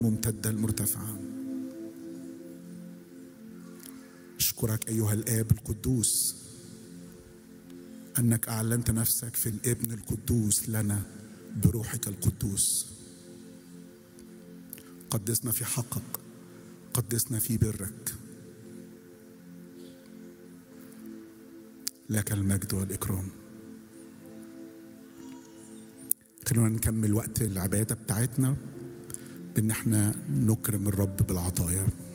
ممتدة المرتفعة. أشكرك أيها الآب القدوس أنك أعلنت نفسك في الابن القدوس لنا بروحك القدوس. قدسنا في حقك، قدسنا في برك، لك المجد والإكرام. خلونا نكمل وقت العبادة بتاعتنا بأن احنا نكرم الرب بالعطايا.